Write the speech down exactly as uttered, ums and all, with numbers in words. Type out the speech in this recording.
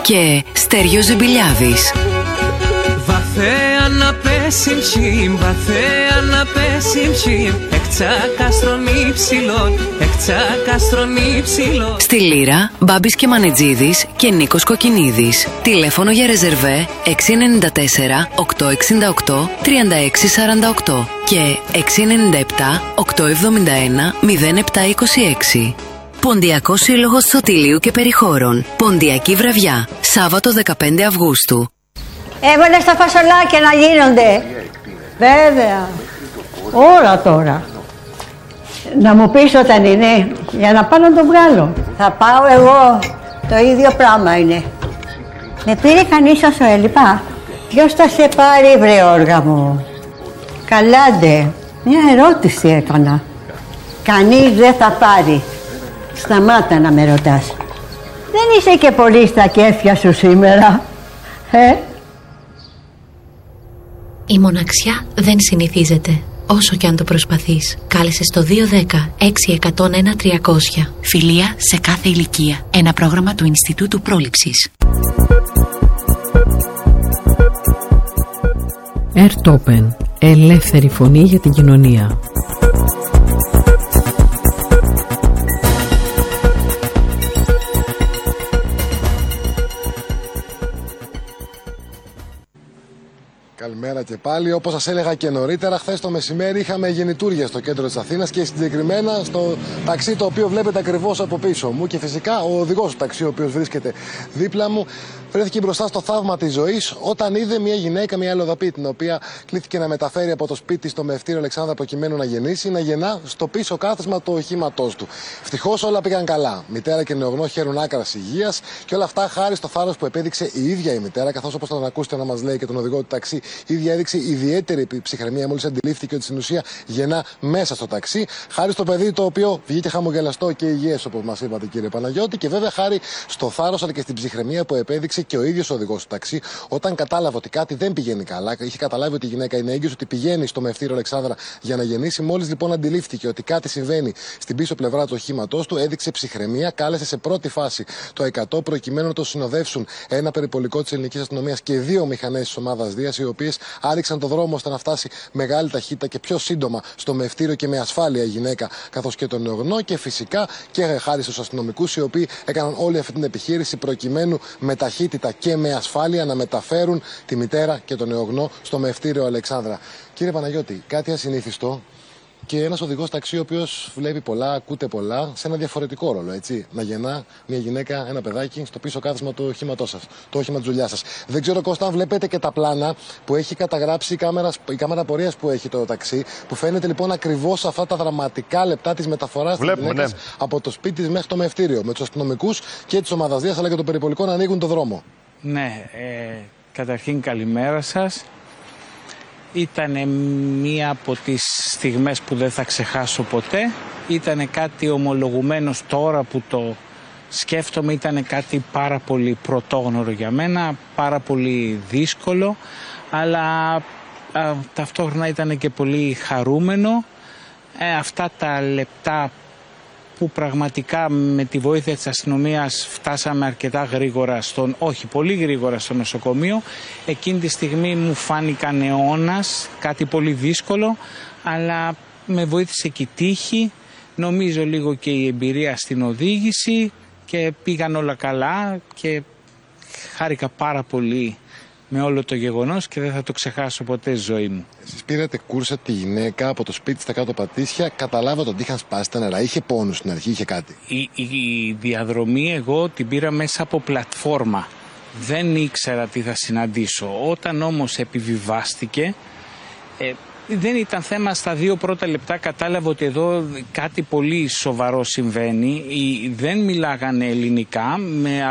και Στέργιος Ζιμπηλιάδης. Βαθέα να πέσει τσιμ, βαθέα να πέσει τσιμ, εκτσά κάστρον υψηλών, εκτσά κάστρον υψηλών. Στη λύρα, Μπάμπης και Μανετζίδης και Νίκος Κοκκινίδης. Τηλέφωνο για ρεζερβέ έξι εννιά τέσσερα οκτώ εξήντα οκτώ τριάντα έξι σαράντα οκτώ και έξι εννιά επτά οκτώ εβδομήντα ένα μηδέν επτά είκοσι έξι. Ποντιακός Σύλλογος Σωτηλίου και Περιχώρων. Ποντιακή βραδιά, Σάββατο δεκαπέντε Αυγούστου. Έβαλες τα φασολάκια να γίνονται. Βέβαια. Όλα τώρα. Να μου πεις όταν είναι, για να πάω να το βγάλω. Θα πάω εγώ. Το ίδιο πράγμα είναι. Με πήρε κανείς όσο έλειπα. Ποιος θα σε πάρει, βρε όργα μου? Καλάντε. Μια ερώτηση έκανα. Κανείς δεν θα πάρει. Σταμάτα να με ρωτάς. Δεν είσαι και πολύ στα κέφια σου σήμερα, ε? Η μοναξιά δεν συνηθίζεται, όσο και αν το προσπαθείς. Κάλεσε στο δύο ένα μηδέν έξι μηδέν ένα τριακόσια. Φιλία σε κάθε ηλικία. Ένα πρόγραμμα του Ινστιτούτου Πρόληψης. Ερτόπεν. Ελεύθερη φωνή για την κοινωνία. Καλημέρα και πάλι. Όπως σας έλεγα και νωρίτερα, χθες το μεσημέρι είχαμε γεννητούργια στο κέντρο της Αθήνας και συγκεκριμένα στο ταξί το οποίο βλέπετε ακριβώς από πίσω μου. Και φυσικά ο οδηγός του ταξί, ο οποίος βρίσκεται δίπλα μου, βρέθηκε μπροστά στο θαύμα της ζωής όταν είδε μια γυναίκα, μια αλλοδαπή, την οποία κλήθηκε να μεταφέρει από το σπίτι στο Μευτήριο Αλεξάνδρα προκειμένου να γεννήσει, να γεννά στο πίσω κάθισμα του οχήματός του. Ευτυχώς όλα πήγαν καλά. Μητέρα και νεογνώ χαίρουν άκρας υγείας και όλα αυτά χάρη στο θάρρος που επέδειξε η ίδια η μητέρα, καθώς όπως θα τον ακούσετε να μας λέει και τον οδηγό του ταξί, η ίδια έδειξε ιδιαίτερη ψυχραιμία μόλις αντιλήφθηκε ότι στην ουσία γεννά μέσα στο ταξί. Χάρη στο παιδί το οποίο βγήκε χαμογελαστό και υγιές, όπως μας είπατε, κύριε Παναγιώτη, και βέβαια χάρη στο θάρρος αλλά και στην ψυχραιμία που επέδειξε και ο ίδιος ο οδηγός του ταξί όταν κατάλαβε ότι κάτι δεν πηγαίνει καλά. Είχε καταλάβει ότι η γυναίκα είναι έγκυος, ότι πηγαίνει στο Μευτήριο Αλεξάνδρα για να γεννήσει. Μόλις λοιπόν αντιλήφθηκε ότι κάτι συμβαίνει στην πίσω πλευρά του οχήματός του, έδειξε ψυχραιμία, κάλεσε σε πρώτη φάση το εκατό προκειμένου να το συνοδεύσουν ένα περιπολικό της ελληνικής αστυνομίας και δύο μηχανές της ομάδας Δίας, οι οποίες άνοιξαν το δρόμο ώστε να φτάσει μεγάλη ταχύτητα και πιο σύντομα στο Μευτήριο και με ασφάλεια η γυναίκα καθώς και τον νεογνώ, και φυσικά και χάρη στους αστυνομικούς οι οποίοι έκαναν όλη αυτή την επιχείρηση προκειμένου με ταχύτητα και με ασφάλεια να μεταφέρουν τη μητέρα και τον νεογνώ στο Μευτήριο Αλεξάνδρα. Κύριε Παναγιώτη, κάτι ασυνήθιστο και ένας οδηγός ταξί ο οποίος βλέπει πολλά, ακούτε πολλά, σε ένα διαφορετικό ρόλο, έτσι. Να γεννά μια γυναίκα, ένα παιδάκι στο πίσω κάθισμα του οχήματός σας, το όχημα της δουλειάς σας. Δεν ξέρω, Κώστα, αν βλέπετε και τα πλάνα που έχει καταγράψει η κάμερα, η κάμερα πορείας που έχει το ταξί, που φαίνεται λοιπόν ακριβώς αυτά τα δραματικά λεπτά της μεταφοράς της γυναίκας, ναι, από το σπίτι της μέχρι το Μευτήριο, με τους αστυνομικούς και της ομάδας Δίας αλλά και το περιπολικό να ανοίγουν το δρόμο. Ναι, ε, καταρχήν καλημέρα σας. Ήτανε μία από τις στιγμές που δεν θα ξεχάσω ποτέ. Ήτανε κάτι ομολογουμένως, τώρα που το σκέφτομαι, ήτανε κάτι πάρα πολύ πρωτόγνωρο για μένα, πάρα πολύ δύσκολο, αλλά α, ταυτόχρονα ήτανε και πολύ χαρούμενο. Ε, αυτά τα λεπτά που πραγματικά με τη βοήθεια της αστυνομίας φτάσαμε αρκετά γρήγορα, στον, όχι πολύ γρήγορα στο νοσοκομείο. Εκείνη τη στιγμή μου φάνηκαν αιώνας, κάτι πολύ δύσκολο, αλλά με βοήθησε και η τύχη, νομίζω λίγο και η εμπειρία στην οδήγηση, και πήγαν όλα καλά και χάρηκα πάρα πολύ με όλο το γεγονός και δεν θα το ξεχάσω ποτέ στη ζωή μου. Εσείς πήρατε κούρσα τη γυναίκα από το σπίτι στα κάτω πατήσια, καταλάβατε ότι είχαν σπάσει τα νερά, είχε πόνους στην αρχή, είχε κάτι? Η, η, η διαδρομή εγώ την πήρα μέσα από πλατφόρμα. Δεν ήξερα τι θα συναντήσω. Όταν όμως επιβιβάστηκε, ε, δεν ήταν θέμα, στα δύο πρώτα λεπτά κατάλαβα ότι εδώ κάτι πολύ σοβαρό συμβαίνει. Οι, δεν μιλάγανε ελληνικά, με